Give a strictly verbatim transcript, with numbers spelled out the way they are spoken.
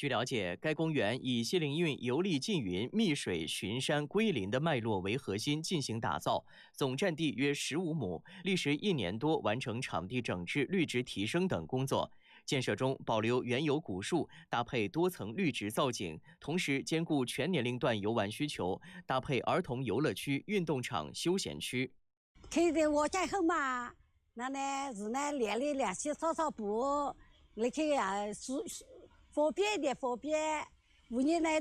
据了解，该公园以西陵运游历缙云、密水、巡山、归林的脉络为核心进行打造，总占地约十五亩，历时一年多完成场地整治、绿植提升等工作。建设中保留原有古树，搭配多层绿植造景，同时兼顾全年龄段游玩需求，搭配儿童游乐区、运动场、休闲区。 开在我家后嘛，那呢是呢练练练习跑跑步，那个啊，方便一点方便。五年来